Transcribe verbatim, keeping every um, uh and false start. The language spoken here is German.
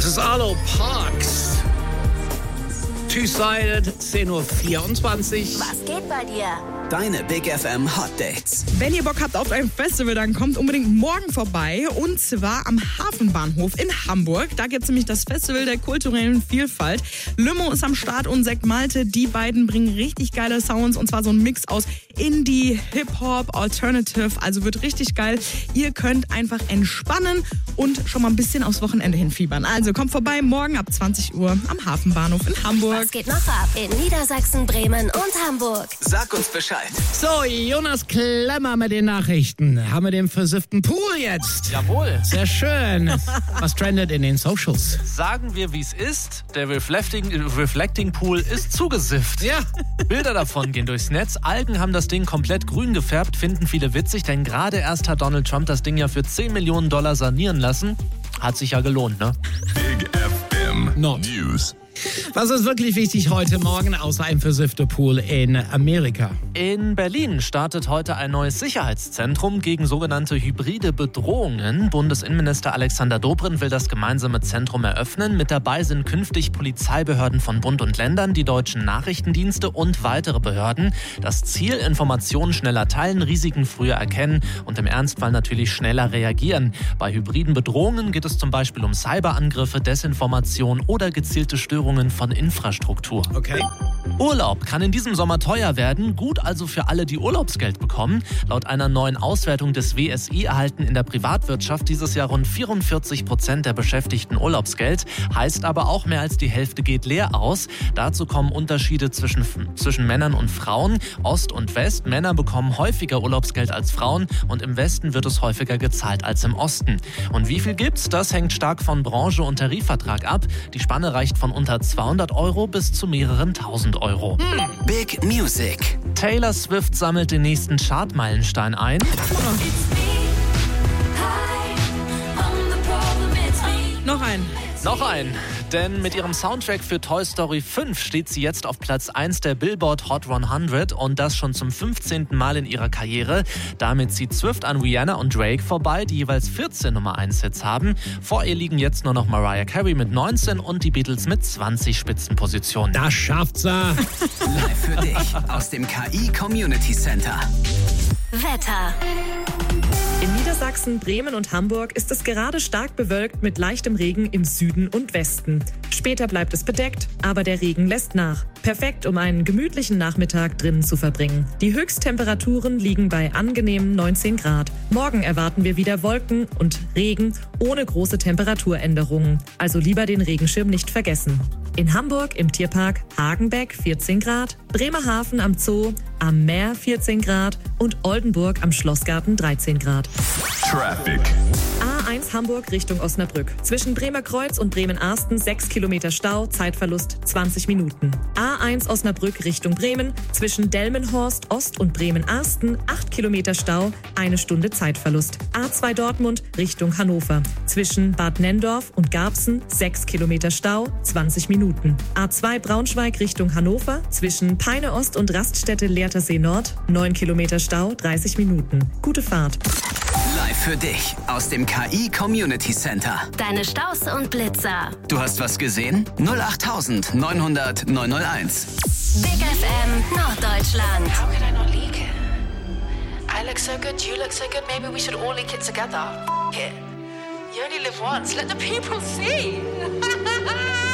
Das ist Arlo Parks. Two-Sided, zehn Uhr vierundzwanzig. Was geht bei dir? Deine Big F M Hot Dates. Wenn ihr Bock habt auf ein Festival, dann kommt unbedingt morgen vorbei. Und zwar am Hafenbahnhof in Hamburg. Da gibt es nämlich das Festival der kulturellen Vielfalt. Lümo ist am Start und Sekt Malte. Die beiden bringen richtig geile Sounds. Und zwar so ein Mix aus Indie, Hip-Hop, Alternative. Also wird richtig geil. Ihr könnt einfach entspannen und schon mal ein bisschen aufs Wochenende hinfiebern. Also kommt vorbei morgen ab zwanzig Uhr am Hafenbahnhof in Hamburg. Was geht noch ab in Niedersachsen, Bremen und Hamburg? Sag uns Bescheid. So, Jonas Klemmer mit den Nachrichten. Haben wir den versifften Pool jetzt? Jawohl. Sehr schön. Was trendet in den Socials? Sagen wir, wie es ist. Der Reflecting, Reflecting Pool ist zugesifft. Ja. Bilder davon gehen durchs Netz. Algen haben das Ding komplett grün gefärbt, finden viele witzig, denn gerade erst hat Donald Trump das Ding ja für zehn Millionen Dollar sanieren lassen. Hat sich ja gelohnt, ne? Big F M Not. News. Was ist wirklich wichtig heute Morgen, außer ein versiffter Pool in Amerika? In Berlin startet heute ein neues Sicherheitszentrum gegen sogenannte hybride Bedrohungen. Bundesinnenminister Alexander Dobrindt will das gemeinsame Zentrum eröffnen. Mit dabei sind künftig Polizeibehörden von Bund und Ländern, die deutschen Nachrichtendienste und weitere Behörden. Das Ziel: Informationen schneller teilen, Risiken früher erkennen und im Ernstfall natürlich schneller reagieren. Bei hybriden Bedrohungen geht es zum Beispiel um Cyberangriffe, Desinformation oder gezielte Störungen von Infrastruktur. Okay. Urlaub kann in diesem Sommer teuer werden, gut also für alle, die Urlaubsgeld bekommen. Laut einer neuen Auswertung des W S I erhalten in der Privatwirtschaft dieses Jahr rund vierundvierzig Prozent der Beschäftigten Urlaubsgeld. Heißt aber auch, mehr als die Hälfte geht leer aus. Dazu kommen Unterschiede zwischen, zwischen Männern und Frauen. Ost und West. Männer bekommen häufiger Urlaubsgeld als Frauen und im Westen wird es häufiger gezahlt als im Osten. Und wie viel gibt's? Das hängt stark von Branche und Tarifvertrag ab. Die Spanne reicht von unter zweihundert Euro bis zu mehreren tausend Euro. Hm. Big Music. Taylor Swift sammelt den nächsten Chartmeilenstein ein. Noch ein. Noch ein. Denn mit ihrem Soundtrack für Toy Story fünf steht sie jetzt auf Platz eins der Billboard Hot hundert und das schon zum fünfzehnten Mal in ihrer Karriere. Damit zieht Swift an Rihanna und Drake vorbei, die jeweils vierzehn Nummer eins Hits haben. Vor ihr liegen jetzt nur noch Mariah Carey mit neunzehn und die Beatles mit zwanzig Spitzenpositionen. Das schafft's er. Live für dich aus dem K I Community Center. Wetter. In Niedersachsen, Bremen und Hamburg ist es gerade stark bewölkt mit leichtem Regen im Süden und Westen. Später bleibt es bedeckt, aber der Regen lässt nach. Perfekt, um einen gemütlichen Nachmittag drinnen zu verbringen. Die Höchsttemperaturen liegen bei angenehmen neunzehn Grad. Morgen erwarten wir wieder Wolken und Regen ohne große Temperaturänderungen. Also lieber den Regenschirm nicht vergessen. In Hamburg im Tierpark Hagenbeck vierzehn Grad, Bremerhaven am Zoo, am Meer vierzehn Grad und Oldenburg am Schlossgarten dreizehn Grad. Traffic. A eins Hamburg Richtung Osnabrück. Zwischen Bremerkreuz und Bremen-Arsten sechs Kilometer Stau, Zeitverlust zwanzig Minuten. A eins Osnabrück Richtung Bremen. Zwischen Delmenhorst Ost und Bremen-Arsten acht Kilometer Stau, eine Stunde Zeitverlust. A zwei Dortmund Richtung Hannover. Zwischen Bad Nenndorf und Garbsen sechs Kilometer Stau, zwanzig Minuten. A zwei Braunschweig Richtung Hannover. Zwischen Peine Ost und Raststätte Leertersee Nord neun Kilometer Stau, dreißig Minuten. Gute Fahrt. Live für dich aus dem K I Community Center. Deine Staus und Blitzer. Du hast was gesehen? null acht neun hundert neun null eins. Big F M Norddeutschland. How can I not leak it? I look so good, you look so good, maybe we should all leak it together. F it. You only live once, let the people see.